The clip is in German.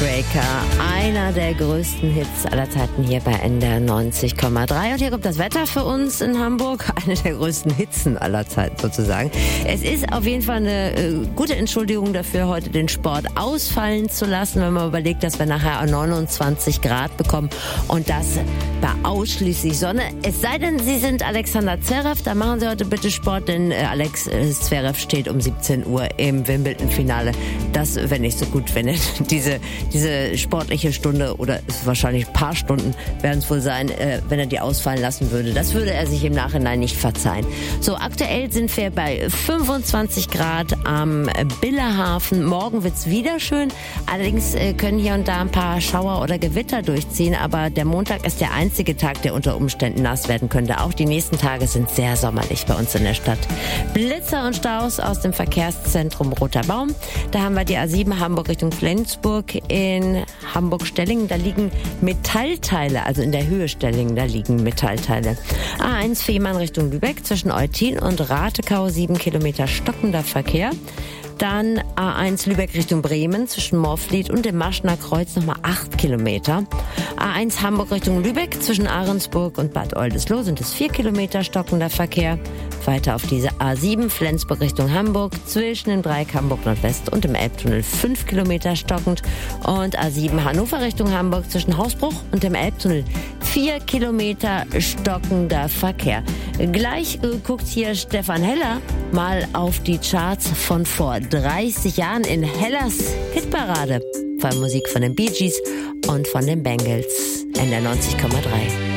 Icebreaker, einer der größten Hits aller Zeiten hier bei NDR 90,3. Und hier kommt das Wetter für uns in Hamburg, eine der größten Hitzen aller Zeiten sozusagen. Es ist auf jeden Fall eine gute Entschuldigung dafür, heute den Sport ausfallen zu lassen, wenn man überlegt, dass wir nachher 29 Grad bekommen und das bei ausschließlich Sonne. Es sei denn, Sie sind Alexander Zverev, da machen Sie heute bitte Sport, denn Alex Zverev steht um 17 Uhr im Wimbledon-Finale. Das wäre nicht so gut, wenn er diese sportliche Stunde, oder ist wahrscheinlich ein paar Stunden werden es wohl sein, wenn er die ausfallen lassen würde. Das würde er sich im Nachhinein nicht verzeihen. So, aktuell sind wir bei 25 Grad am Billehafen. Morgen wird's wieder schön. Allerdings können hier und da ein paar Schauer oder Gewitter durchziehen, aber der Montag ist der einzige Tag, der unter Umständen nass werden könnte. Auch die nächsten Tage sind sehr sommerlich bei uns in der Stadt. Blitzer und Staus aus dem Verkehrszentrum Roter Baum. Da haben wir die A7 Hamburg Richtung Flensburg in Hamburg-Stellingen. Da liegen Metallteile, also in der Höhe Stellingen, da liegen Metallteile. A1 Fehmarn Richtung Lübeck zwischen Eutin und Ratekau 7 Kilometer stockender Verkehr. Dann A1 Lübeck Richtung Bremen zwischen Morflied und dem Maschner Kreuz nochmal 8 Kilometer. A1 Hamburg Richtung Lübeck zwischen Ahrensburg und Bad Oldesloe sind es 4 Kilometer stockender Verkehr. Weiter auf diese A7 Flensburg Richtung Hamburg zwischen dem Dreieck Hamburg Nordwest und dem Elbtunnel 5 Kilometer stockend. Und A7 Hannover Richtung Hamburg zwischen Hausbruch und dem Elbtunnel 4 Kilometer stockender Verkehr. Gleich guckt hier Stefan Heller mal auf die Charts von vor 30 Jahren in Hellers Hitparade. Vor allem Musik von den Bee Gees und von den Bengals. NDR 90,3.